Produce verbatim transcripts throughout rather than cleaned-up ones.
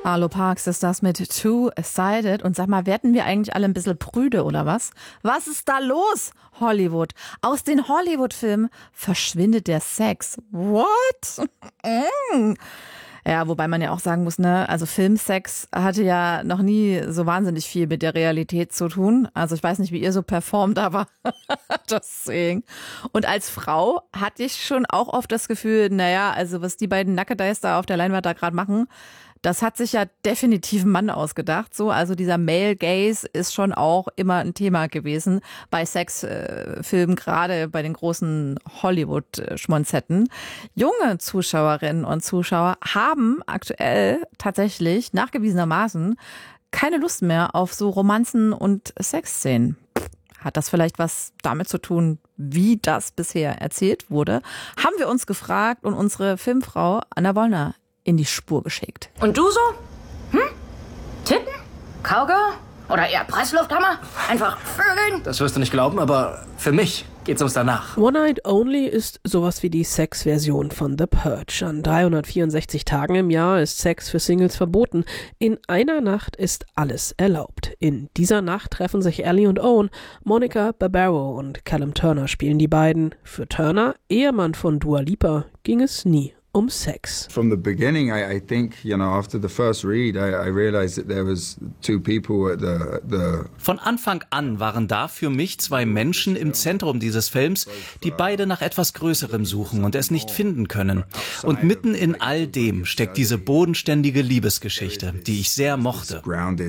Arlo Parks ist das mit Two-Sided. Und sag mal, werden wir eigentlich alle ein bisschen prüde oder was? Was ist da los, Hollywood? Aus den Hollywood-Filmen verschwindet der Sex. What? Mm. Ja, wobei man ja auch sagen muss, ne, also Filmsex hatte ja noch nie so wahnsinnig viel mit der Realität zu tun. Also ich weiß nicht, wie ihr so performt, aber deswegen. Und als Frau hatte ich schon auch oft das Gefühl, naja, also was die beiden Nackedeis da auf der Leinwand da gerade machen, das hat sich ja definitiv ein Mann ausgedacht. So, also dieser Male Gaze ist schon auch immer ein Thema gewesen bei Sexfilmen, gerade bei den großen Hollywood-Schmonzetten. Junge Zuschauerinnen und Zuschauer haben aktuell tatsächlich nachgewiesenermaßen keine Lust mehr auf so Romanzen und Sexszenen. Hat das vielleicht was damit zu tun, wie das bisher erzählt wurde? Haben wir uns gefragt und unsere Filmfrau Anna Wollner in die Spur geschickt. Und du so? Hm? Titten? Cowgirl? Oder eher Presslufthammer? Einfach vögeln? Das wirst du nicht glauben, aber für mich geht's ums danach. One Night Only ist sowas wie die Sex-Version von The Purge. An dreihundertvierundsechzig Tagen im Jahr ist Sex für Singles verboten. In einer Nacht ist alles erlaubt. In dieser Nacht treffen sich Ellie und Owen. Monica Barbaro und Callum Turner spielen die beiden. Für Turner, Ehemann von Dua Lipa, ging es nie um Sex. From the beginning, I, I think, you know, after the first read, I, I realized that there was two people at the, the Von Anfang an waren da für mich zwei Menschen im Zentrum dieses Films, die beide nach etwas Größerem suchen und es nicht finden können. Und mitten in all dem steckt diese bodenständige Liebesgeschichte, die ich sehr mochte.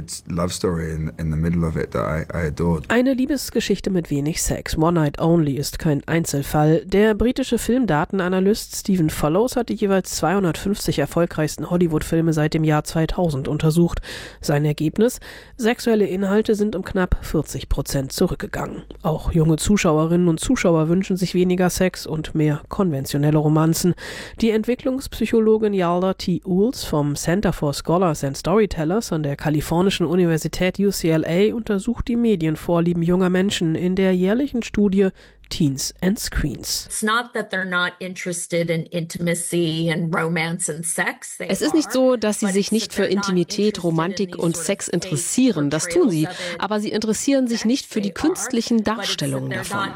Eine Liebesgeschichte mit wenig Sex. One Night Only ist kein Einzelfall. Der britische Filmdatenanalyst Stephen Follows hat die jeweils zweihundertfünfzig erfolgreichsten Hollywood-Filme seit dem Jahr zweitausend untersucht. Sein Ergebnis? Sexuelle Inhalte sind um knapp vierzig Prozent zurückgegangen. Auch junge Zuschauerinnen und Zuschauer wünschen sich weniger Sex und mehr konventionelle Romanzen. Die Entwicklungspsychologin Yalda T. Uels vom Center for Scholars and Storytellers an der kalifornischen Universität U C L A untersucht die Medienvorlieben junger Menschen in der jährlichen Studie Teens and Screens. It's not that they're not interested in intimacy and romance and sex. Es ist nicht so, dass sie sich nicht für Intimität, Romantik und Sex interessieren. Das tun sie. Aber sie interessieren sich nicht für die künstlichen Darstellungen davon.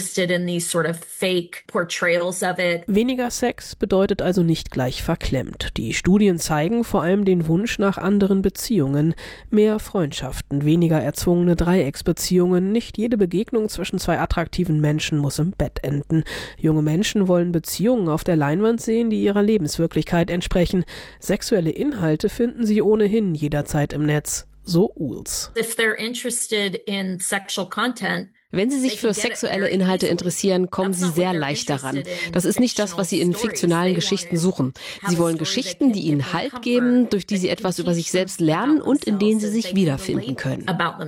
Weniger Sex bedeutet also nicht gleich verklemmt. Die Studien zeigen vor allem den Wunsch nach anderen Beziehungen. Mehr Freundschaften, weniger erzwungene Dreiecksbeziehungen. Nicht jede Begegnung zwischen zwei attraktiven Menschen muss im Bett enden. Junge Menschen wollen Beziehungen auf der Leinwand sehen, die ihrer Lebenswirklichkeit entsprechen. Sexuelle Inhalte finden sie ohnehin jederzeit im Netz. So Uels. If they're interested in sexual content, wenn Sie sich für sexuelle Inhalte interessieren, kommen Sie sehr leicht daran. Das ist nicht das, was Sie in fiktionalen Geschichten suchen. Sie wollen Geschichten, die Ihnen Halt geben, durch die Sie etwas über sich selbst lernen und in denen Sie sich wiederfinden können.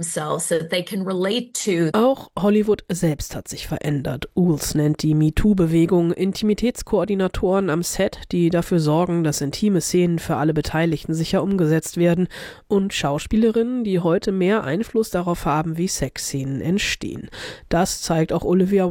Auch Hollywood selbst hat sich verändert. Uels nennt die MeToo-Bewegung Intimitätskoordinatoren am Set, die dafür sorgen, dass intime Szenen für alle Beteiligten sicher umgesetzt werden, und Schauspielerinnen, die heute mehr Einfluss darauf haben, wie Sexszenen entstehen. Das zeigt auch Olivia